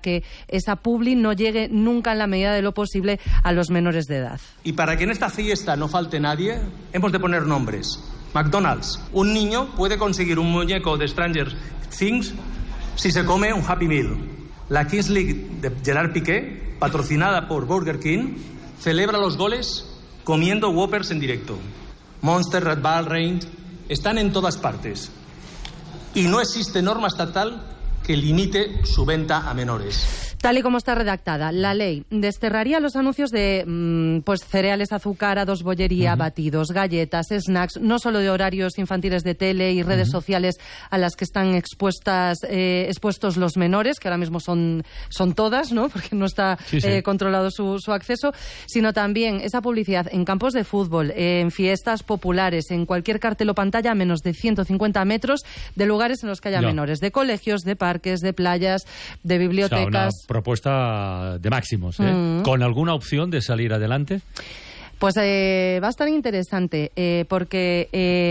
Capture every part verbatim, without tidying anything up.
que esa publi no llegue nunca en la medida de lo posible a los menores de edad. Y para que en esta fiesta no falte nadie, hemos de poner nombres. McDonald's. Un niño puede conseguir un muñeco de Stranger Things si se come un Happy Meal. La Kings League de Gerard Piqué, patrocinada por Burger King, celebra los goles comiendo Whoppers en directo. Monster, Red Bull, Reign están en todas partes. Y no existe norma estatal que limite su venta a menores. Tal y como está redactada, la ley desterraría los anuncios de mmm, pues cereales azucarados, bollería, uh-huh. batidos, galletas, snacks, no solo de horarios infantiles de tele y redes uh-huh. sociales a las que están expuestas eh, expuestos los menores, que ahora mismo son, son todas, ¿no? Porque no está sí, sí. Eh, controlado su, su acceso, sino también esa publicidad en campos de fútbol, eh, en fiestas populares, en cualquier cartel o pantalla a menos de ciento cincuenta metros de lugares en los que haya ya. menores, de colegios, de parques, de playas, de bibliotecas. O sea, una propuesta de máximos, ¿eh? Mm. ¿Con alguna opción de salir adelante? Pues eh, va a estar interesante, eh, porque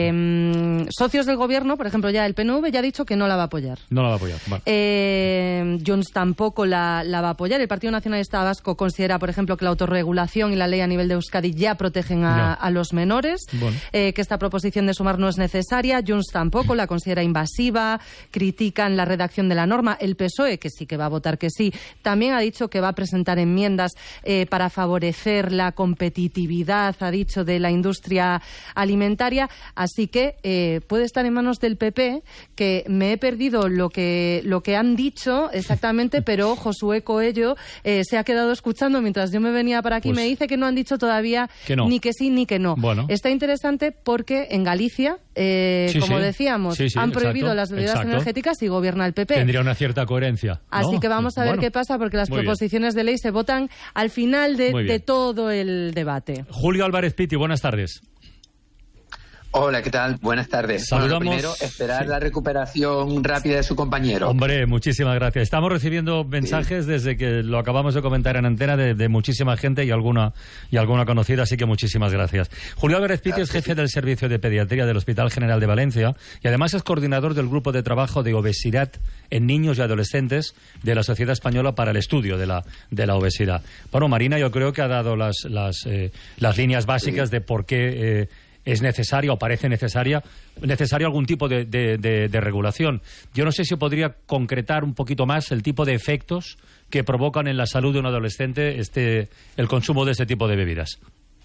eh, socios del gobierno, por ejemplo, ya el P N V ya ha dicho que no la va a apoyar. No la va a apoyar, vale. Eh, Junts tampoco la, la va a apoyar. El Partido Nacionalista Vasco considera, por ejemplo, que la autorregulación y la ley a nivel de Euskadi ya protegen a, no. a los menores, bueno. eh, que esta proposición de sumar no es necesaria. Junts tampoco la considera invasiva, critican la redacción de la norma. El P S O E, que sí que va a votar que sí, también ha dicho que va a presentar enmiendas eh, para favorecer la competitividad, ha dicho, de la industria alimentaria, así que eh, puede estar en manos del P P, que me he perdido lo que lo que han dicho exactamente, pero Josué Coello eh, se ha quedado escuchando mientras yo me venía para aquí, pues, me dice que no han dicho todavía que no. ni que sí ni que no. Bueno. Está interesante porque en Galicia, eh, sí, como sí. decíamos, sí, sí, han prohibido exacto, las bebidas exacto. energéticas y gobierna el P P. Tendría una cierta coherencia, ¿no? Así que vamos a ver bueno. qué pasa, porque las Muy proposiciones bien. de ley se votan al final de, de todo el debate. Julio Álvarez Piti, buenas tardes. Hola, ¿qué tal? Buenas tardes. Saludamos. Bueno, primero, esperar sí. la recuperación rápida de su compañero. Hombre, muchísimas gracias. Estamos recibiendo mensajes sí. desde que lo acabamos de comentar en antena de, de muchísima gente y alguna y alguna conocida, así que muchísimas gracias. Julio Álvarez Piti gracias. es jefe del Servicio de Pediatría del Hospital General de Valencia y además es coordinador del Grupo de Trabajo de Obesidad en Niños y Adolescentes de la Sociedad Española para el Estudio de la, de la Obesidad. Bueno, Marina, yo creo que ha dado las, las, eh, las líneas básicas sí. de por qué... Eh, es necesaria o parece necesaria necesario algún tipo de, de, de, de regulación. Yo no sé si podría concretar un poquito más el tipo de efectos que provocan en la salud de un adolescente este el consumo de este tipo de bebidas.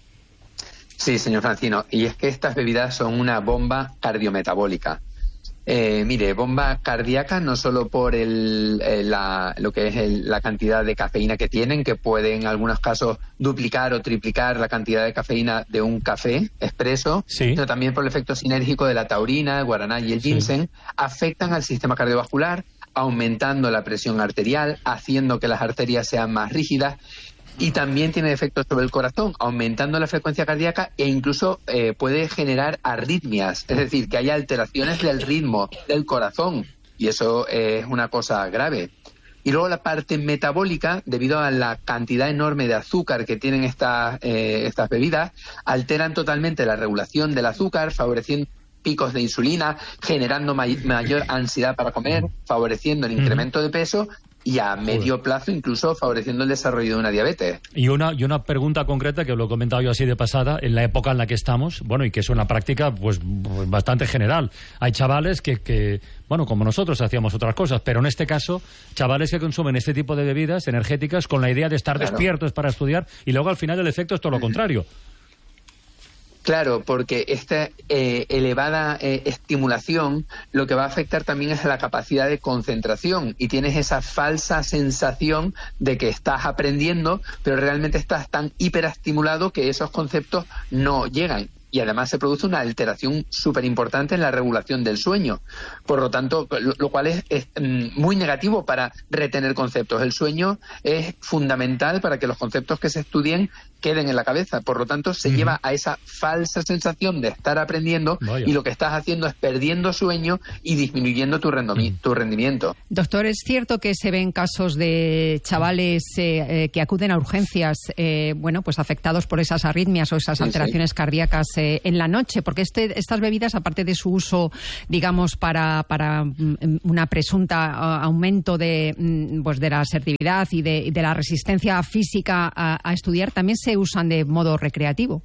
Sí, señor Francino, y es que estas bebidas son una bomba cardiometabólica. Eh, mire, bomba cardíaca no solo por el, el, la, lo que es el, la cantidad de cafeína que tienen, que puede en algunos casos duplicar o triplicar la cantidad de cafeína de un café expreso, sí. sino también por el efecto sinérgico de la taurina, el guaraná y el ginseng, sí. afectan al sistema cardiovascular, aumentando la presión arterial, haciendo que las arterias sean más rígidas. Y también tiene efectos sobre el corazón, aumentando la frecuencia cardíaca e incluso eh, puede generar arritmias, es decir, que haya alteraciones del ritmo del corazón, y eso eh, es una cosa grave. Y luego la parte metabólica, debido a la cantidad enorme de azúcar que tienen estas, eh, estas bebidas, alteran totalmente la regulación del azúcar, favoreciendo picos de insulina, generando may- mayor ansiedad para comer, favoreciendo el incremento de peso y a medio plazo incluso favoreciendo el desarrollo de una diabetes. Y una y una pregunta concreta que lo he comentado yo así de pasada, en la época en la que estamos, bueno, y que es una práctica pues bastante general. Hay chavales que, que bueno, como nosotros hacíamos otras cosas, pero en este caso, chavales que consumen este tipo de bebidas energéticas con la idea de estar claro. despiertos para estudiar y luego al final el efecto es todo lo contrario. Claro, porque esta eh, elevada eh, estimulación lo que va a afectar también es a la capacidad de concentración y tienes esa falsa sensación de que estás aprendiendo, pero realmente estás tan hiperestimulado que esos conceptos no llegan. Y además se produce una alteración súper importante en la regulación del sueño. Por lo tanto, lo, lo cual es, es muy negativo para retener conceptos. El sueño es fundamental para que los conceptos que se estudien queden en la cabeza. Por lo tanto, se uh-huh. lleva a esa falsa sensación de estar aprendiendo. Vaya. Y lo que estás haciendo es perdiendo sueño y disminuyendo tu, rendomi- uh-huh. tu rendimiento. Doctor, ¿es cierto que se ven casos de chavales eh, eh, que acuden a urgencias, eh, bueno, pues afectados por esas arritmias o esas alteraciones sí, sí. cardíacas eh, en la noche? Porque este, estas bebidas, aparte de su uso, digamos, para, para una presunta uh, aumento de, pues, de la asertividad y de, de la resistencia física a, a estudiar, también se usan de modo recreativo.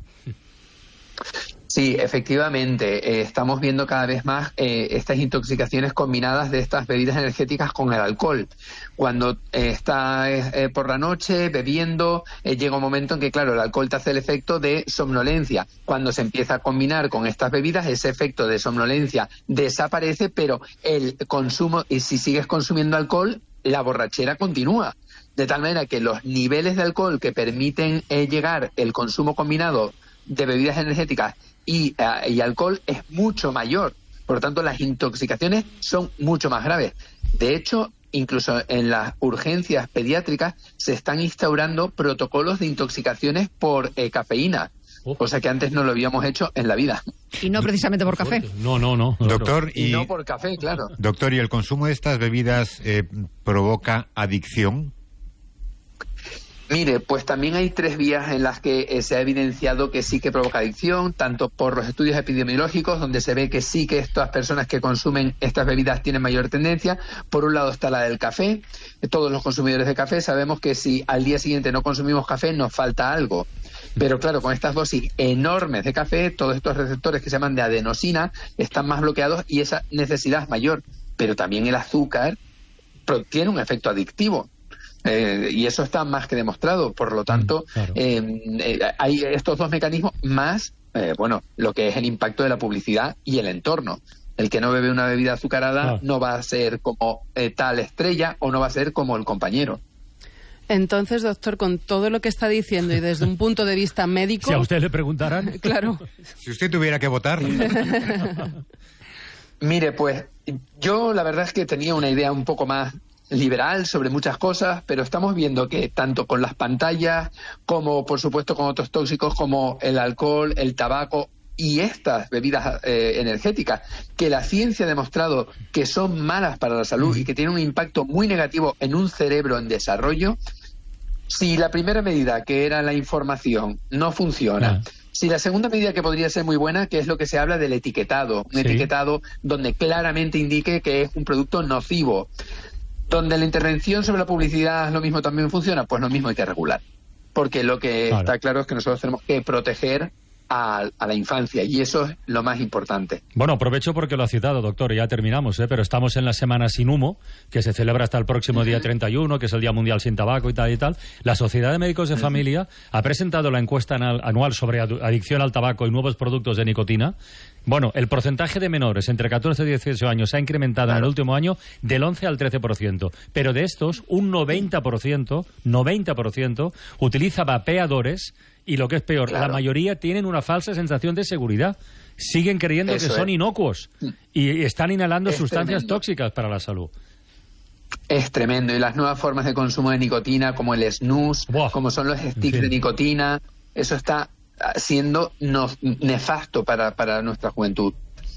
Sí, efectivamente, eh, estamos viendo cada vez más eh, estas intoxicaciones combinadas de estas bebidas energéticas con el alcohol. Cuando eh, estás eh, por la noche bebiendo, eh, llega un momento en que, claro, el alcohol te hace el efecto de somnolencia. Cuando se empieza a combinar con estas bebidas, ese efecto de somnolencia desaparece, pero el consumo, y si sigues consumiendo alcohol, la borrachera continúa. De tal manera que los niveles de alcohol que permiten eh, llegar el consumo combinado de bebidas energéticas y, uh, y alcohol es mucho mayor. Por lo tanto, las intoxicaciones son mucho más graves. De hecho, incluso en las urgencias pediátricas se están instaurando protocolos de intoxicaciones por eh, cafeína, oh. cosa que antes no lo habíamos hecho en la vida. Y no precisamente por café. No, no, no. Doctor, y, y no por café, claro. Doctor, ¿y el consumo de estas bebidas eh, provoca adicción? Mire, pues también hay tres vías en las que eh, se ha evidenciado que sí que provoca adicción, tanto por los estudios epidemiológicos, donde se ve que sí que estas personas que consumen estas bebidas tienen mayor tendencia. Por un lado está la del café. Todos los consumidores de café sabemos que si al día siguiente no consumimos café, nos falta algo. Pero claro, con estas dosis enormes de café, todos estos receptores que se llaman de adenosina están más bloqueados y esa necesidad es mayor. Pero también el azúcar tiene un efecto adictivo. Eh, y eso está más que demostrado. Por lo tanto, claro. eh, eh, hay estos dos mecanismos más, eh, bueno, lo que es el impacto de la publicidad y el entorno. El que no bebe una bebida azucarada ah. no va a ser como eh, tal estrella o no va a ser como el compañero. Entonces, doctor, con todo lo que está diciendo y desde un punto de vista médico... Si a usted le preguntaran... Claro. Si usted tuviera que votar... Mire, pues yo la verdad es que tenía una idea un poco más liberal sobre muchas cosas, pero estamos viendo que tanto con las pantallas como, por supuesto, con otros tóxicos como el alcohol, el tabaco y estas bebidas eh, energéticas, que la ciencia ha demostrado que son malas para la salud y que tienen un impacto muy negativo en un cerebro en desarrollo. Si la primera medida, que era la información, no funciona, ah. si la segunda medida, que podría ser muy buena, que es lo que se habla del etiquetado, un sí. etiquetado donde claramente indique que es un producto nocivo, donde la intervención sobre la publicidad lo mismo también funciona, pues lo mismo hay que regular. Porque lo que claro. está claro es que nosotros tenemos que proteger a, a la infancia, y eso es lo más importante. Bueno, aprovecho porque lo ha citado, doctor, y ya terminamos, ¿eh? Pero estamos en la Semana Sin Humo, que se celebra hasta el próximo uh-huh. día treinta y uno, que es el Día Mundial Sin Tabaco y tal y tal. La Sociedad de Médicos de uh-huh. Familia ha presentado la encuesta anual sobre adicción al tabaco y nuevos productos de nicotina. Bueno, el porcentaje de menores entre catorce y dieciocho años se ha incrementado claro. en el último año del once al trece por ciento. Pero de estos, un noventa por ciento, noventa por ciento utiliza vapeadores y, lo que es peor, claro. la mayoría tienen una falsa sensación de seguridad. Siguen creyendo Eso que son es. inocuos y están inhalando es sustancias tremendo. tóxicas para la salud. Es tremendo. Y las nuevas formas de consumo de nicotina, como el snus, Buah. como son los sticks en fin. de nicotina, eso está siendo no, nefasto para, para nuestra juventud.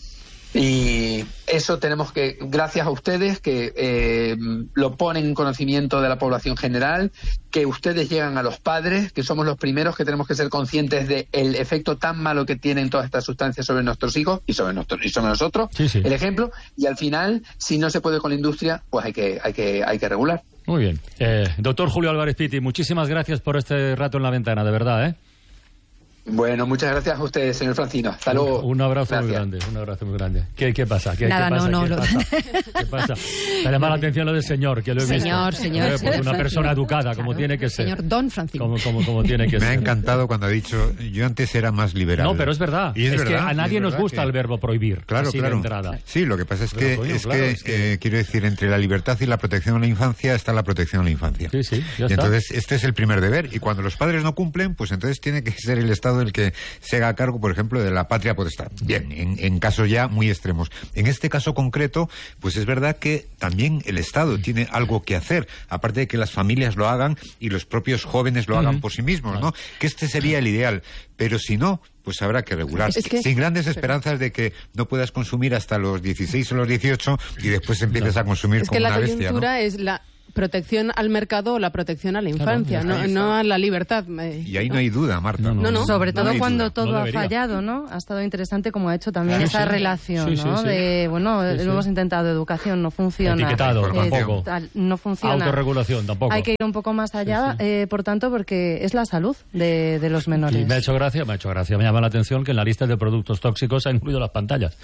Y eso tenemos que, gracias a ustedes, que eh, lo ponen en conocimiento de la población general, que ustedes llegan a los padres, que somos los primeros que tenemos que ser conscientes del efecto tan malo que tienen todas estas sustancias sobre nuestros hijos y sobre, nuestro, y sobre nosotros, sí, sí. el ejemplo, y al final, si no se puede con la industria, pues hay que, hay que, hay que regular. Muy bien. Eh, doctor Julio Álvarez Pitti, muchísimas gracias por este rato en la ventana, de verdad, ¿eh? Bueno, muchas gracias a ustedes, señor Francino. Hasta luego. Un, un abrazo gracias. muy grande, un abrazo muy grande. ¿Qué, qué pasa? ¿Qué, Nada, ¿qué pasa? no, no. ¿Qué, lo... pasa? ¿Qué pasa? Me llama la atención lo del señor, que lo he señor, visto. Señor, eh, señor. Una persona educada, claro. como tiene que ser. Señor Don Francino. Como, como, como tiene que Me ser. Me ha encantado cuando ha dicho, yo antes era más liberal. No, pero es verdad. Y es, es verdad, que a nadie es nos gusta que... el verbo prohibir. Claro, así claro. de entrada. Sí, lo que pasa es pero, que, coño, es claro, que, es que... Eh, quiero decir, entre la libertad y la protección a la infancia está la protección a la infancia. Sí, sí, ya y está. entonces este es el primer deber. Y cuando los padres no cumplen, pues entonces tiene que ser el Estado Estado el que se haga cargo, por ejemplo, de la patria potestad. Bien, en, en casos ya muy extremos. En este caso concreto, pues es verdad que también el Estado tiene algo que hacer, aparte de que las familias lo hagan y los propios jóvenes lo hagan uh-huh. por sí mismos, ¿no? Que este sería el ideal. Pero si no, pues habrá que regular. Es que, sin grandes esperanzas de que no puedas consumir hasta los dieciséis o los dieciocho y después empieces no. a consumir es como una bestia. Es que la coyuntura, ¿no? Es la protección al mercado o la protección a la infancia, claro, no, no a la libertad. Y ahí no hay duda, Marta. No, no. no. Sobre todo no cuando duda. todo no ha fallado, ¿no? Ha estado interesante como ha hecho también claro, esa sí. relación, sí, ¿no? Sí, sí. De, bueno, sí, sí. lo hemos intentado, educación no funciona. Etiquetado, eh, tampoco. Tal, no funciona. Autorregulación, tampoco. Hay que ir un poco más allá, sí, sí. Eh, por tanto, porque es la salud de, de los menores. Y me ha hecho gracia, me ha hecho gracia, me llama la atención que en la lista de productos tóxicos se ha incluido las pantallas.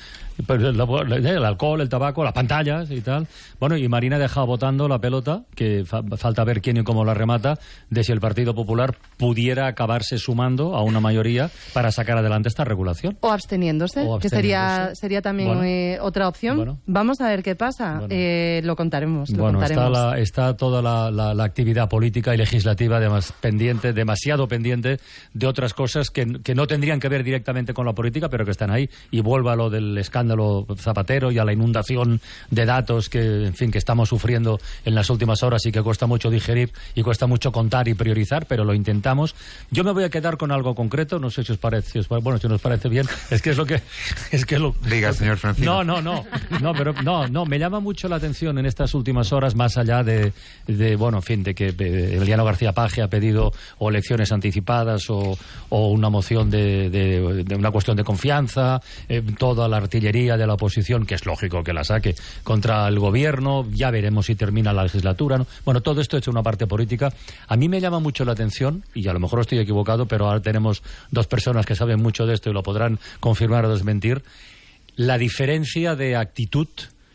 El alcohol, el tabaco, las pantallas y tal. Bueno, y Marina ha dejado botando la pelota, que fa falta ver quién y cómo la remata, de si el Partido Popular pudiera acabarse sumando a una mayoría para sacar adelante esta regulación. O absteniéndose, o absteniéndose. que sería sería también bueno, eh, otra opción. Bueno. Vamos a ver qué pasa. Bueno. Eh, lo contaremos. Lo bueno, contaremos. Está, la, está toda la, la, la actividad política y legislativa demas, pendiente, demasiado pendiente de otras cosas que, que no tendrían que ver directamente con la política, pero que están ahí. Y vuelvo a lo del escándalo Zapatero y a la inundación de datos que, en fin, que estamos sufriendo en las últimas horas y que cuesta mucho digerir y cuesta mucho contar y priorizar, pero lo intentamos. Yo me voy a quedar con algo concreto, no sé si os parece, si os, bueno, si nos parece bien, es que es lo que... Es que lo, Diga, señor Francino. No, no, no, no, pero no, no, me llama mucho la atención en estas últimas horas, más allá de, de bueno, en fin, de que Emiliano García Paje ha pedido o elecciones anticipadas o, o una moción de, de, de una cuestión de confianza, eh, toda la artillería de la oposición, que es lógico que la saque, contra el gobierno, ya veremos si termina la legislatura, ¿no? Bueno, todo esto hecho una parte política. A mí me llama mucho la atención, y a lo mejor estoy equivocado, pero ahora tenemos dos personas que saben mucho de esto y lo podrán confirmar o desmentir, la diferencia de actitud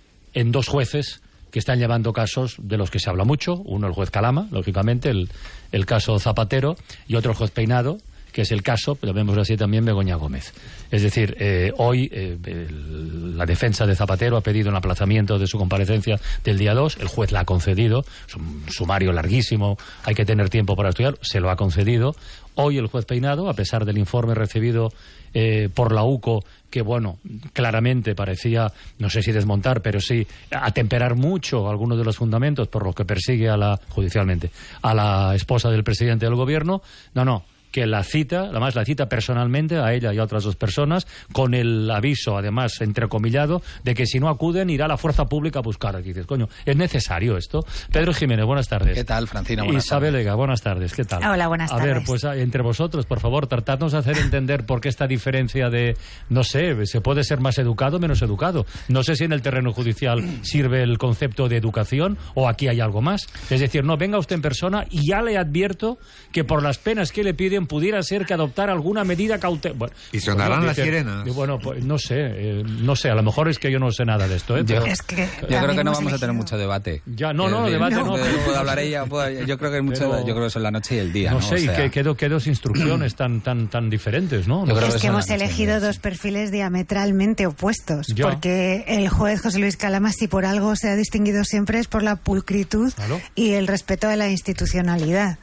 en dos jueces que están llevando casos de los que se habla mucho. Uno el juez Calama, lógicamente, el, el caso Zapatero, y otro el juez Peinado, que es el caso, llamémoslo así también, Begoña Gómez. Es decir, eh, hoy eh, el, la defensa de Zapatero ha pedido un aplazamiento de su comparecencia del día dos, el juez la ha concedido, es un sumario larguísimo, hay que tener tiempo para estudiar, se lo ha concedido. Hoy el juez Peinado, a pesar del informe recibido eh, por la U C O, que bueno, claramente parecía, no sé si desmontar, pero sí atemperar mucho algunos de los fundamentos por los que persigue a la, judicialmente, a la esposa del presidente del gobierno, no, no, que la cita, además la cita personalmente a ella y a otras dos personas, con el aviso, además, entrecomillado, de que si no acuden irá la fuerza pública a buscar. Aquí dices, coño, ¿es necesario esto? Pedro Jiménez, buenas tardes. ¿Qué tal, Francina? Buenas Isabel tardes. Ega, buenas tardes. ¿Qué tal? Hola, buenas tardes. A ver, pues entre vosotros, por favor, tratadnos de hacer entender por qué esta diferencia de, no sé, se puede ser más educado o menos educado. No sé si en el terreno judicial sirve el concepto de educación o aquí hay algo más. Es decir, no, venga usted en persona y ya le advierto que por las penas que le piden pudiera ser que adoptar alguna medida cautelosa. Bueno, y sonarán bueno, las sirenas. Bueno, pues no sé, eh, no sé, a lo mejor es que yo no sé nada de esto. ¿eh? Yo, es que yo creo que no vamos elegido. a tener mucho debate. Ya, no, no, no debate no. Puedo, puedo hablar ella, puedo, yo creo que hay mucho, pero, yo creo que son la noche y el día. No, no sé, o sea, y qué dos que, que instrucciones tan, tan, tan diferentes, ¿no? Yo no creo es que, que hemos elegido dos perfiles diametralmente opuestos, ya. porque el juez José Luis Calama, si por algo se ha distinguido siempre, es por la pulcritud ¿Claro? y el respeto a la institucionalidad.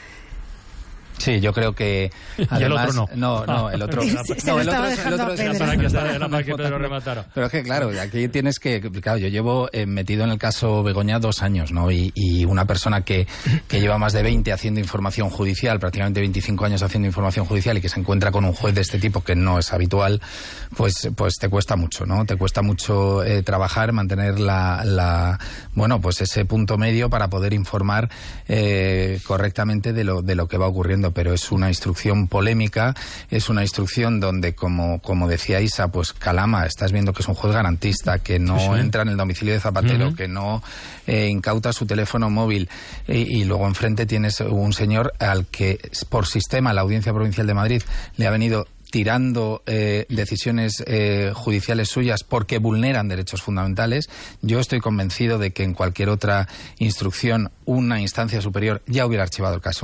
Sí, yo creo que además, y el otro no. No, no, el otro. Se, no, se el otro, el otro es para que, para que Pedro rematara. Pero es que claro, aquí tienes que, claro, yo llevo eh, metido en el caso Begoña dos años, ¿no? Y, y una persona que, que lleva más de veinte haciendo información judicial, prácticamente veinticinco años haciendo información judicial y que se encuentra con un juez de este tipo que no es habitual, pues, pues te cuesta mucho, ¿no? Te cuesta mucho eh, trabajar, mantener la, la, bueno, pues ese punto medio para poder informar eh, correctamente de lo, de lo que va ocurriendo. Pero es una instrucción polémica, es una instrucción donde, como, como decía Isa, pues Calama, estás viendo que es un juez garantista, que no sí, sí. entra en el domicilio de Zapatero, uh-huh. que no eh, incauta su teléfono móvil, eh, y luego enfrente tienes un señor al que, por sistema, la Audiencia Provincial de Madrid le ha venido tirando eh, decisiones eh, judiciales suyas porque vulneran derechos fundamentales. Yo estoy convencido de que en cualquier otra instrucción una instancia superior ya hubiera archivado el caso.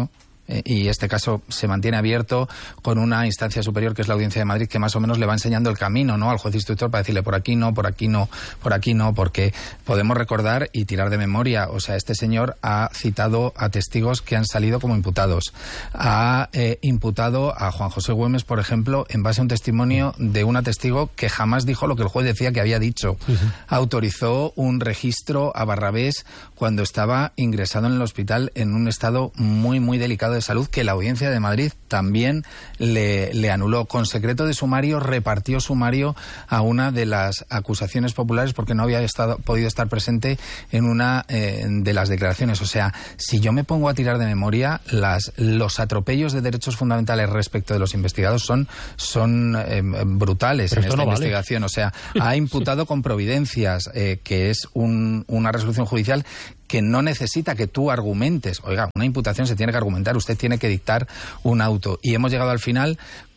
Eh, y este caso se mantiene abierto con una instancia superior, que es la Audiencia de Madrid, que más o menos le va enseñando el camino, ¿no?, al juez instructor para decirle por aquí no, por aquí no, por aquí no, porque podemos recordar y tirar de memoria. O sea, este señor ha citado a testigos que han salido como imputados. Ha eh, imputado a Juan José Güemes, por ejemplo, en base a un testimonio de una testigo que jamás dijo lo que el juez decía que había dicho. Sí, sí. Autorizó un registro a Barrabés cuando estaba ingresado en el hospital en un estado muy, muy delicado de salud, que la Audiencia de Madrid también le, le anuló. Con secreto de sumario repartió sumario a una de las acusaciones populares porque no había estado, podido estar presente en una eh, de las declaraciones. O sea, si yo me pongo a tirar de memoria, las, los atropellos de derechos fundamentales respecto de los investigados son, son eh, brutales. Pero en esta no investigación. Vale. O sea, ha imputado sí. con providencias, eh, que es un, una resolución judicial que no necesita que tú argumentes. Oiga, una imputación se tiene que argumentar, usted tiene que dictar un auto. Y hemos llegado al final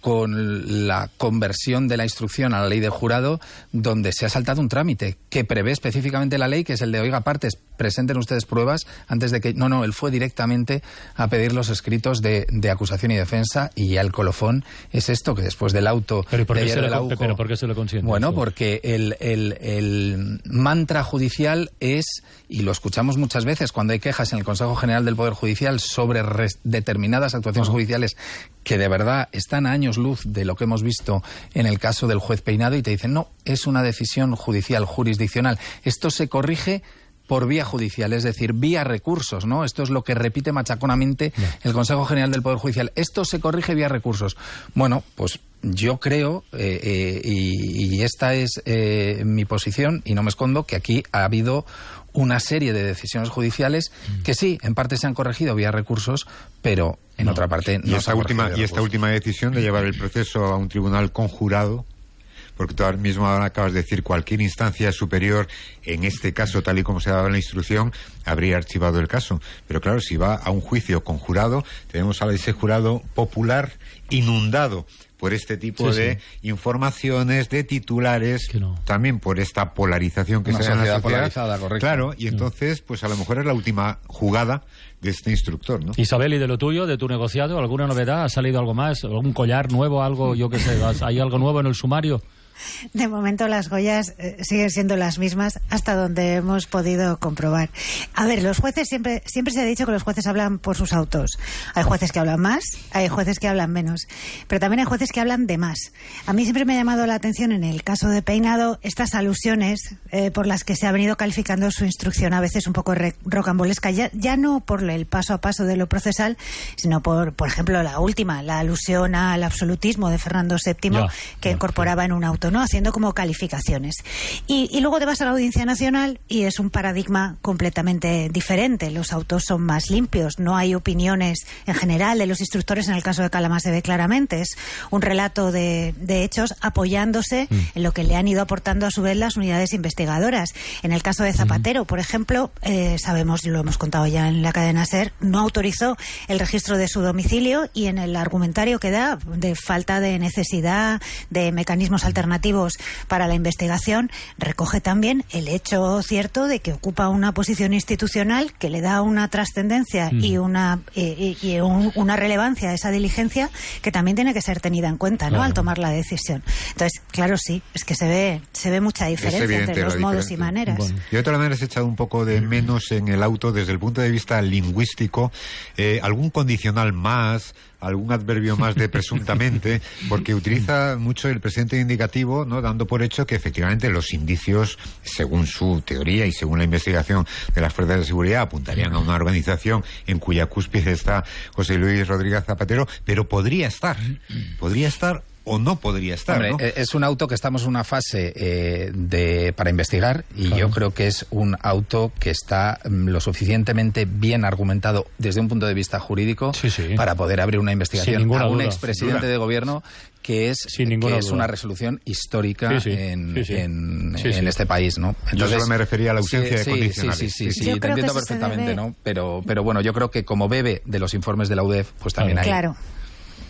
con la conversión de la instrucción a la ley del jurado, donde se ha saltado un trámite que prevé específicamente la ley, que es el de, oiga, partes, presenten ustedes pruebas antes de que... No, no, él fue directamente a pedir los escritos de, de acusación y defensa, y ya el colofón es esto, que después del auto... ¿Pero por qué, de se, le, lo, UCO, ¿pero por qué se lo consiente? Bueno, esto? porque el, el, el mantra judicial es, y lo escuchamos muchas veces cuando hay quejas en el Consejo General del Poder Judicial sobre res, determinadas actuaciones uh-huh. judiciales que de verdad están a años luz de lo que hemos visto en el caso del juez Peinado, y te dicen, no, es una decisión judicial, jurisdiccional. Esto se corrige por vía judicial, es decir, vía recursos, ¿no? Esto es lo que repite machaconamente no. el Consejo General del Poder Judicial. Esto se corrige vía recursos. Bueno, pues yo creo, eh, eh, y, y esta es eh, mi posición, y no me escondo, que aquí ha habido una serie de decisiones judiciales que sí, en parte se han corregido vía recursos, pero en no. otra parte no y esta se ha última Y esta última decisión de llevar el proceso a un tribunal conjurado, porque tú ahora mismo acabas de decir cualquier instancia superior, en este caso, tal y como se ha dado en la instrucción, habría archivado el caso. Pero claro, si va a un juicio conjurado, tenemos a ese jurado popular inundado por este tipo sí, de sí. informaciones, de titulares, no. también por esta polarización que Una se da en la sociedad. Polarizada, correcto. Claro, y entonces, pues a lo mejor es la última jugada de este instructor, ¿no? Isabel, ¿y de lo tuyo, de tu negociado, alguna novedad? ¿Ha salido algo más? ¿Algún collar nuevo, algo, yo qué sé, hay algo nuevo en el sumario? De momento las joyas eh, siguen siendo las mismas hasta donde hemos podido comprobar. A ver, los jueces siempre siempre se ha dicho que los jueces hablan por sus autos. Hay jueces que hablan más, hay jueces que hablan menos, pero también hay jueces que hablan de más. A mí siempre me ha llamado la atención en el caso de Peinado estas alusiones eh, por las que se ha venido calificando su instrucción, a veces un poco re- rocambolesca, ya, ya no por el paso a paso de lo procesal, sino por, por ejemplo, la última, la alusión al absolutismo de Fernando séptimo, ya, que ya, incorporaba ya. en un auto, ¿no? Haciendo como calificaciones. Y, y luego te vas a la Audiencia Nacional y es un paradigma completamente diferente. Los autos son más limpios, no hay opiniones en general de los instructores. En el caso de Calamás se ve claramente, es un relato de, de hechos apoyándose mm. en lo que le han ido aportando a su vez las unidades investigadoras. En el caso de Zapatero, mm. por ejemplo, eh, sabemos, lo hemos contado ya en la cadena SER, no autorizó el registro de su domicilio, y en el argumentario que da de falta de necesidad de mecanismos alternativos para la investigación, recoge también el hecho cierto de que ocupa una posición institucional que le da una trascendencia mm. y una y, y un, una relevancia a esa diligencia que también tiene que ser tenida en cuenta, ¿no? Claro. Al tomar la decisión. Entonces, claro, sí, es que se ve se ve mucha diferencia entre los modos y maneras. Bueno. Yo de todas maneras he echado un poco de menos en el auto desde el punto de vista lingüístico, eh, algún condicional más, algún adverbio más de presuntamente, porque utiliza mucho el presente indicativo, ¿no? Dando por hecho que efectivamente los indicios, según su teoría y según la investigación de las fuerzas de seguridad, apuntarían a una organización en cuya cúspide está José Luis Rodríguez Zapatero, pero podría estar, podría estar o no podría estar. Hombre, ¿no? Es un auto que estamos en una fase eh, de para investigar, y claro. yo creo que es un auto que está um, lo suficientemente bien argumentado desde un punto de vista jurídico sí, sí. para poder abrir una investigación a un expresidente de gobierno que es, que es una resolución histórica sí, sí. en, sí, sí. en, sí, sí. en este país, ¿no? Entonces, yo solo me refería a la ausencia sí, de condicionales. Sí, sí, sí, sí, sí te entiendo perfectamente, debe... ¿no? Pero, pero bueno, yo creo que como bebe de los informes de la U D E F, pues también claro. hay...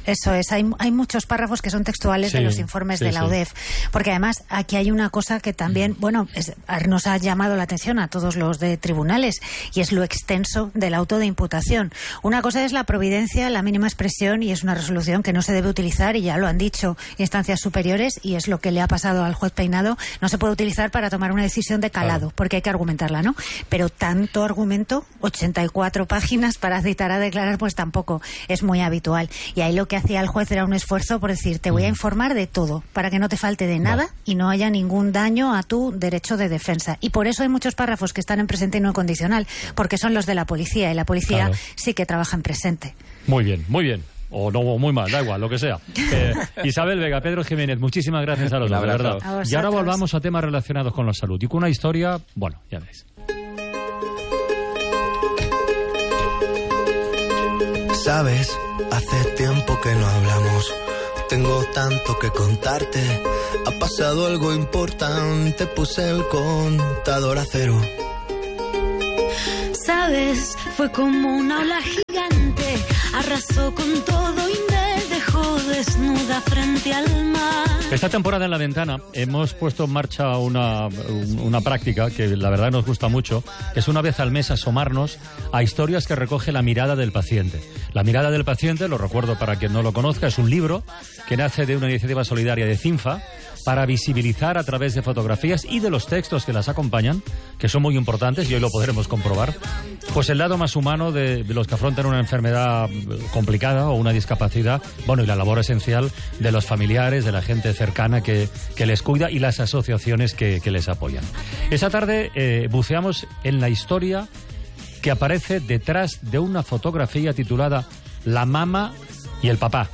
Eso es, hay, hay muchos párrafos que son textuales sí, de los informes sí, de la sí. U D E F, porque además aquí hay una cosa que también, bueno, es, nos ha llamado la atención a todos los de tribunales, y es lo extenso del auto de imputación. Una cosa es la providencia, la mínima expresión, y es una resolución que no se debe utilizar, y ya lo han dicho instancias superiores, y es lo que le ha pasado al juez Peinado, no se puede utilizar para tomar una decisión de calado, claro. porque hay que argumentarla, ¿no? Pero tanto argumento, ochenta y cuatro páginas para citar a declarar, pues tampoco es muy habitual. Y ahí lo que hacía el juez era un esfuerzo por decir, te voy a informar de todo, para que no te falte de nada no. y no haya ningún daño a tu derecho de defensa. Y por eso hay muchos párrafos que están en presente y no en condicional, porque son los de la policía, y la policía claro. sí que trabaja en presente. Muy bien, muy bien. O no, muy mal, da igual, lo que sea. Eh, Isabel Vega, Pedro Jiménez, muchísimas gracias a los dos, de verdad. Y ahora volvamos a temas relacionados con la salud. Y con una historia, bueno, ya ves. Sabes, hace tiempo que no hablamos. Tengo tanto que contarte. Ha pasado algo importante. Puse el contador a cero. Sabes, fue como una ola gigante. Arrasó con todo y me dejó desnuda frente al mar. Esta temporada en La Ventana hemos puesto en marcha una, una práctica que la verdad nos gusta mucho. Es una vez al mes asomarnos a historias que recoge la mirada del paciente. La mirada del paciente, lo recuerdo para quien no lo conozca, es un libro que nace de una iniciativa solidaria de CINFA para visibilizar a través de fotografías y de los textos que las acompañan, que son muy importantes y hoy lo podremos comprobar, pues el lado más humano de, de los que afrontan una enfermedad complicada o una discapacidad, bueno, y la labor esencial de los familiares, de la gente cercana que, que les cuida y las asociaciones que, que les apoyan. Esa tarde eh, buceamos en la historia que aparece detrás de una fotografía titulada La mama y el papá.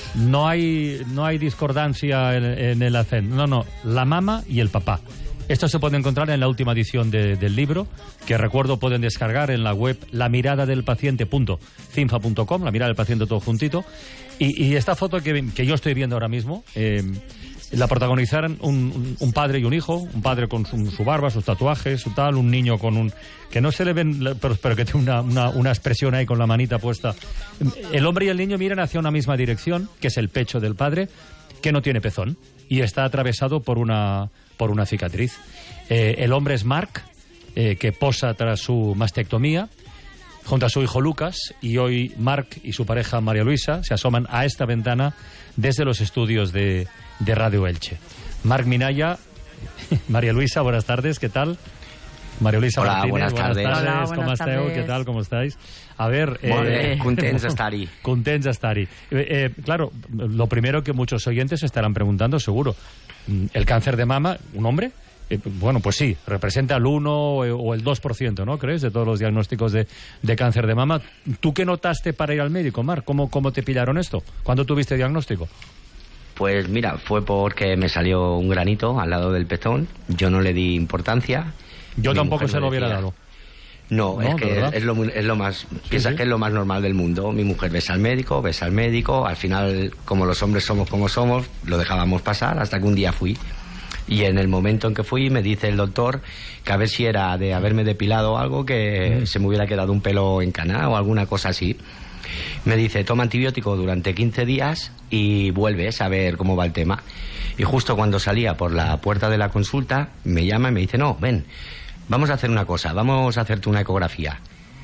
No hay, no hay discordancia en, en el acento. No, no, la mama y el papá. Esto se puede encontrar en la última edición de, del libro, que recuerdo pueden descargar en la web la mirada del paciente punto cinfa punto com, la mirada del paciente todo juntito. Y, y esta foto que, que yo estoy viendo ahora mismo, eh, la protagonizaron un, un, un padre y un hijo, un padre con su, su barba, sus tatuajes, su tal, un niño con un... que no se le ven, pero, pero que tiene una, una, una expresión ahí con la manita puesta. El hombre y el niño miran hacia una misma dirección, que es el pecho del padre, que no tiene pezón, y está atravesado por una, por una cicatriz. Eh, el hombre es Mark, eh, que posa tras su mastectomía, junto a su hijo Lucas, y hoy Mark y su pareja María Luisa se asoman a esta ventana desde los estudios de, de Radio Elche. Marc Minaya, María Luisa, buenas tardes, ¿qué tal? María Luisa Hola, Martínez, buenas tardes. Buenas tardes, Hola, ¿cómo buenas esteu? tardes. ¿Qué tal? ¿Cómo estáis? A ver... Eh, contents d'estar-hi. Contents d'estar-hi. Eh, eh, claro, lo primero que muchos oyentes estarán preguntando, seguro, ¿el cáncer de mama, un hombre? Eh, bueno, pues sí, representa el uno o el dos por ciento, ¿no? ¿Crees? De todos los diagnósticos de, de cáncer de mama. ¿Tú qué notaste para ir al médico, Marc? ¿Cómo, ¿Cómo te pillaron esto? ¿Cuándo tuviste diagnóstico? Pues mira, fue porque me salió un granito al lado del pezón. Yo no le di importancia. Yo Mi tampoco se lo hubiera dado. No, no, es que es lo, es lo más... Sí, piensas sí. que es lo más normal del mundo. Mi mujer ves al médico, ves al médico. Al final, como los hombres somos como somos, lo dejábamos pasar hasta que un día fui. Y en el momento en que fui, me dice el doctor que a ver si era de haberme depilado o algo, que mm. se me hubiera quedado un pelo encanado o alguna cosa así. Me dice, toma antibiótico durante quince días y vuelves a ver cómo va el tema. Y justo cuando salía por la puerta de la consulta, me llama y me dice, no, ven, vamos a hacer una cosa, vamos a hacerte una ecografía.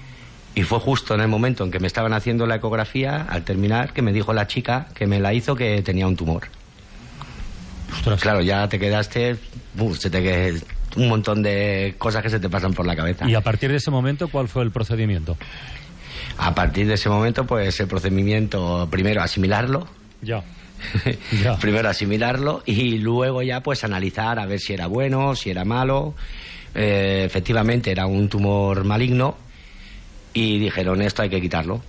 Y fue justo en el momento en que me estaban haciendo la ecografía, al terminar, que me dijo la chica que me la hizo que tenía un tumor. Ostras. Claro, ya te quedaste, uh, se te qued... un montón de cosas que se te pasan por la cabeza. ¿Y a partir de ese momento cuál fue el procedimiento? A partir de ese momento, pues el procedimiento, primero asimilarlo. Ya. ya. Primero asimilarlo y luego ya pues analizar a ver si era bueno, si era malo. Eh, efectivamente era un tumor maligno y dijeron, esto hay que quitarlo.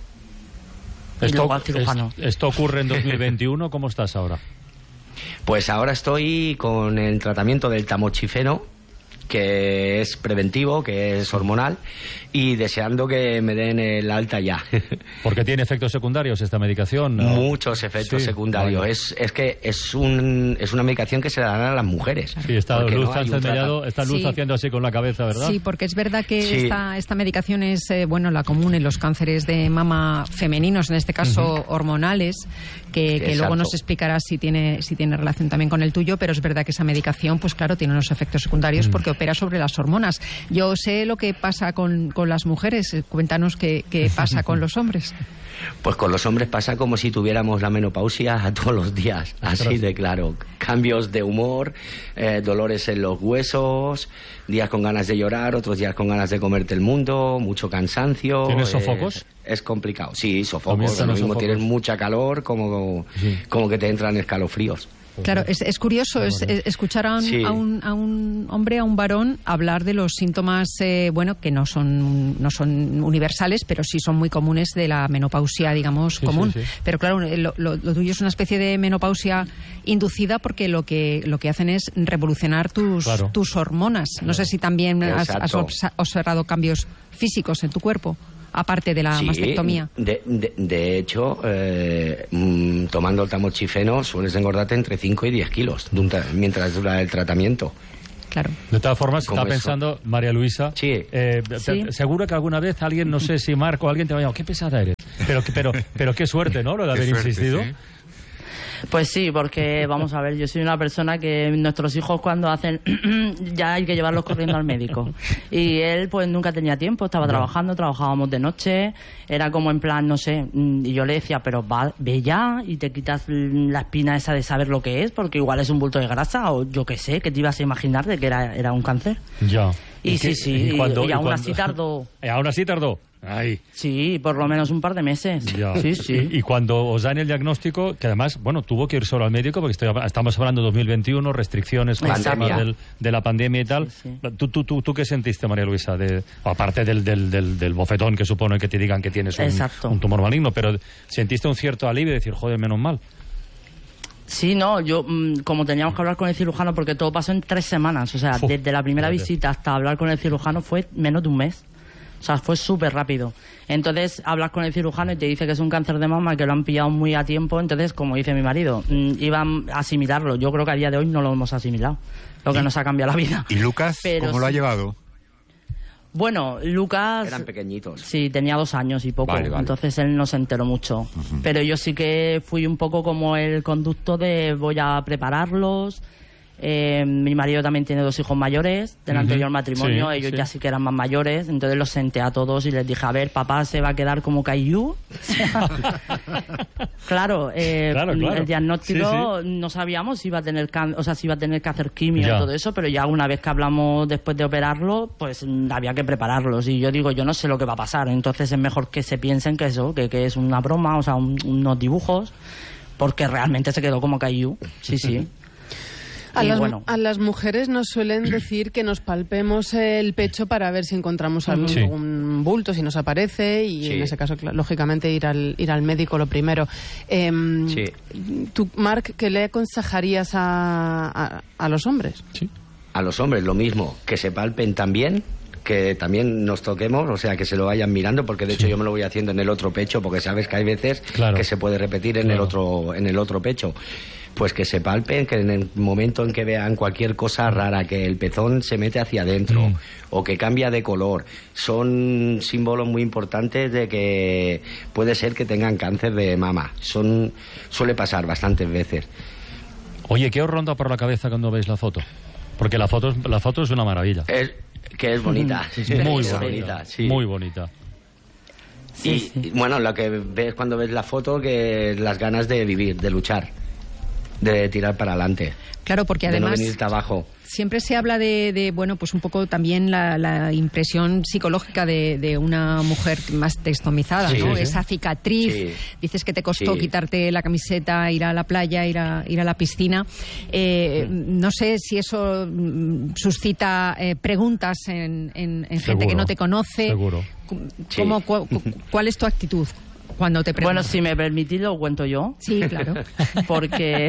Esto, es, esto ocurre en dos mil veintiuno, ¿cómo estás ahora? Pues ahora estoy con el tratamiento del tamoxifeno, que es preventivo, que es hormonal, y deseando que me den el alta ya. ¿Porque tiene efectos secundarios esta medicación? ¿No? Muchos efectos sí, secundarios. Vale. Es, es que es, un, es una medicación que se la dan a las mujeres. Sí, está Luz, no Mellado, está Luz sí. haciendo así con la cabeza, ¿verdad? Sí, porque es verdad que sí. esta, esta medicación es eh, bueno, la común en los cánceres de mama femeninos, en este caso uh-huh. hormonales, que, que luego nos explicarás si tiene, si tiene relación también con el tuyo, pero es verdad que esa medicación, pues claro, tiene unos efectos secundarios uh-huh. porque opera sobre las hormonas. Yo sé lo que pasa con, con las mujeres, cuéntanos qué, qué pasa con los hombres. Pues con los hombres pasa como si tuviéramos la menopausia a todos los días, así de claro. Cambios de humor, eh, dolores en los huesos, días con ganas de llorar, otros días con ganas de comerte el mundo, mucho cansancio. ¿Tienes sofocos? Eh, es complicado, sí, sofocos. Lo mismo tienes mucha calor como, sí. como que te entran escalofríos. Claro, es, es curioso es, es escuchar a un, sí. a, un, a un hombre, a un varón, hablar de los síntomas, eh, bueno, que no son no son universales, pero sí son muy comunes de la menopausia, digamos, sí, común. Sí, sí. Pero claro, lo, lo, lo tuyo es una especie de menopausia inducida porque lo que lo que hacen es revolucionar tus, claro. tus hormonas. No claro. sé si también has, has observado cambios físicos en tu cuerpo, aparte de la sí, mastectomía. De, de, de hecho, eh, mm, tomando el tamoxifeno sueles engordarte entre cinco y diez kilos mientras dura el tratamiento. Claro. De todas formas, estaba pensando, María Luisa, sí. Eh, sí. Te, seguro que alguna vez alguien, no sé si Marco o alguien te va a llamar, qué pesada eres. Pero, pero, pero qué suerte, ¿no? Lo de haber suerte, insistido. Sí. Pues sí, porque vamos a ver, yo soy una persona que nuestros hijos cuando hacen ya hay que llevarlos corriendo al médico. Y él pues nunca tenía tiempo, estaba no. trabajando, trabajábamos de noche, era como en plan, no sé, y yo le decía, pero va, ve ya y te quitas la espina esa de saber lo que es, porque igual es un bulto de grasa o yo qué sé, que te ibas a imaginar de que era, era un cáncer. Ya. Y, y sí, que, sí, y, cuando, y, y aún y cuando, así tardó. ¿Y aún así tardó? Ay. Sí, por lo menos un par de meses. Ya. Sí, sí. Y, y cuando os dan el diagnóstico, que además, bueno, tuvo que ir solo al médico, porque estoy, estamos hablando de dos mil veintiuno, restricciones con el tema del, de la pandemia y tal. Sí, sí. ¿Tú, tú, tú, ¿Tú qué sentiste, María Luisa? De, aparte del, del, del, del bofetón que supone que te digan que tienes un, un tumor maligno, pero ¿sentiste un cierto alivio de decir, joder, menos mal? Sí, no, yo, como teníamos que hablar con el cirujano, porque todo pasó en tres semanas, o sea, Uf, desde la primera vale. visita hasta hablar con el cirujano fue menos de un mes. O sea, fue súper rápido. Entonces, hablas con el cirujano y te dice que es un cáncer de mama, que lo han pillado muy a tiempo. Entonces, como dice mi marido, iban a asimilarlo. Yo creo que a día de hoy no lo hemos asimilado, lo que nos ha cambiado la vida. ¿Y Lucas, Pero cómo lo ha llevado? Bueno, Lucas... Eran pequeñitos. Sí, tenía dos años y poco, vale, vale. entonces él no se enteró mucho. Uh-huh. Pero yo sí que fui un poco como el conducto de voy a prepararlos... Eh, mi marido también tiene dos hijos mayores del uh-huh. anterior matrimonio, sí, ellos sí. ya sí que eran más mayores, entonces los senté a todos y les dije, a ver, papá se va a quedar como Caillou. claro, eh, claro, claro, el diagnóstico sí, sí. no sabíamos si iba a tener can- o sea, si iba a tener que hacer quimio ya. y todo eso, pero ya una vez que hablamos después de operarlo, pues había que prepararlos y yo digo, yo no sé lo que va a pasar, entonces es mejor que se piensen que eso, que, que es una broma, o sea, un, unos dibujos, porque realmente se quedó como Caillou. Sí, sí. A las, bueno. a las mujeres nos suelen decir que nos palpemos el pecho para ver si encontramos algún sí. bulto, si nos aparece, y sí. en ese caso, lógicamente, ir al, ir al médico lo primero. Eh, sí. ¿Tú, Marc, qué le aconsejarías a, a, a los hombres? Sí. A los hombres lo mismo, que se palpen también, que también nos toquemos, o sea, que se lo vayan mirando, porque de sí. hecho yo me lo voy haciendo en el otro pecho, porque sabes que hay veces claro. que se puede repetir en claro. el otro en el otro pecho. Pues que se palpen, que en el momento en que vean cualquier cosa rara, que el pezón se mete hacia adentro mm. o que cambia de color, son símbolos muy importantes de que puede ser que tengan cáncer de mama. Son suele pasar bastantes veces. Oye, ¿qué os ronda por la cabeza cuando veis la foto? Porque la foto, la foto es una maravilla. Es, que es bonita. Sí, sí, muy bonita, bonita sí. muy bonita. Sí, y, sí. y bueno, lo que ves cuando ves la foto, que las ganas de vivir, de luchar, de tirar para adelante. Claro, porque además de no venirte abajo. Siempre se habla de, de bueno, pues un poco también la, la impresión psicológica de, de una mujer más testomizada, sí, ¿no? Sí. Esa cicatriz. Sí. Dices que te costó sí. quitarte la camiseta, ir a la playa, ir a, ir a la piscina. Eh, sí. No sé si eso suscita eh, preguntas en, en, en gente que no te conoce. Seguro. ¿Cómo, sí. cu, ¿Cuál es tu actitud? cuando te pregunto. Bueno, si me permitís lo cuento yo. Sí, claro. Porque...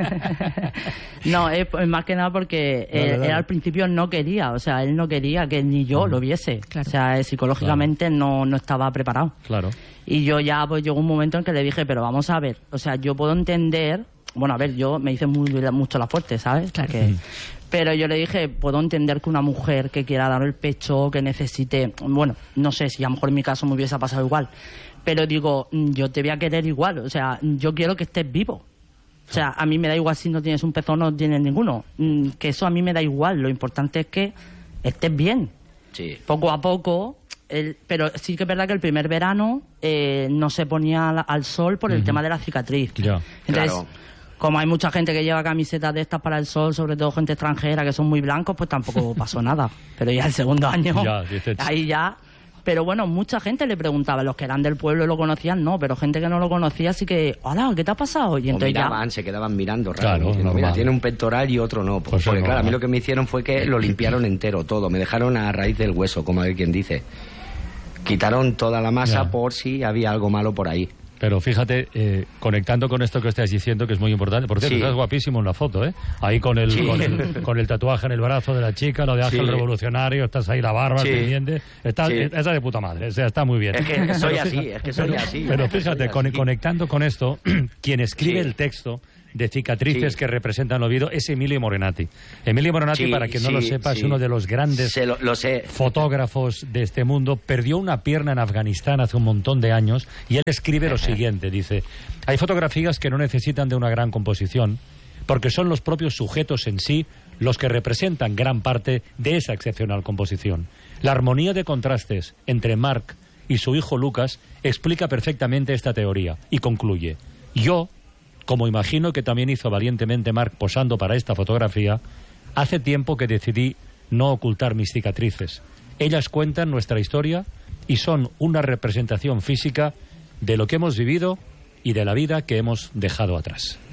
no, es más que nada porque dale, él, dale. él al principio no quería, o sea, él no quería que ni yo mm. lo viese. Claro. O sea, psicológicamente claro. no, no estaba preparado. Claro. Y yo ya, pues llegó un momento en que le dije, pero vamos a ver, o sea, yo puedo entender... Bueno, a ver, yo me hice muy, mucho la fuerte, ¿sabes? Claro. Que, pero yo le dije, puedo entender que una mujer que quiera dar el pecho, que necesite... Bueno, no sé si a lo mejor en mi caso me hubiese pasado igual. Pero digo, yo te voy a querer igual. O sea, yo quiero que estés vivo. O sea, a mí me da igual si no tienes un pezón o no tienes ninguno. Que eso a mí me da igual. Lo importante es que estés bien. Sí. Poco a poco... El, pero sí que es verdad que el primer verano eh, no se ponía al, al sol por el uh-huh. tema de la cicatriz. Ya. Entonces... Claro. Como hay mucha gente que lleva camisetas de estas para el sol, sobre todo gente extranjera que son muy blancos, pues tampoco pasó nada. Pero ya el segundo año, ya, dices... ahí ya... Pero bueno, mucha gente le preguntaba, los que eran del pueblo y lo conocían, no, pero gente que no lo conocía sí que, hola, ¿qué te ha pasado? Y entonces o miraban, ya... se quedaban mirando, raro, claro, diciendo, normal. Mira, tiene un pectoral y otro no. Pues porque claro, a mí lo que me hicieron fue que lo limpiaron entero, todo. Me dejaron a raíz del hueso, como a ver quién dice. Quitaron toda la masa ya. por si había algo malo por ahí. Pero fíjate, eh, conectando con esto que estás diciendo, que es muy importante. Por cierto, sí. estás guapísimo en la foto, ¿eh? Ahí con el, sí. con el con el tatuaje en el brazo de la chica, lo de Ángel sí. Revolucionario, estás ahí la barba, sí. pendiente. Está, sí. Esa de puta madre, o sea, está muy bien. Es que soy así, es que soy así. Pero fíjate, con, conectando con esto, quien escribe sí. el texto de cicatrices sí. que representan el Oviedo es Emilio Morenati. Emilio Morenati, sí, para quien no sí, lo sepa, sí. es uno de los grandes lo, lo sé. fotógrafos de este mundo. Perdió una pierna en Afganistán hace un montón de años y él escribe lo siguiente, dice: hay fotografías que no necesitan de una gran composición porque son los propios sujetos en sí los que representan gran parte de esa excepcional composición. La armonía de contrastes entre Marc y su hijo Lucas explica perfectamente esta teoría y concluye: yo, como imagino que también hizo valientemente Marc posando para esta fotografía, hace tiempo que decidí no ocultar mis cicatrices. Ellas cuentan nuestra historia y son una representación física de lo que hemos vivido y de la vida que hemos dejado atrás.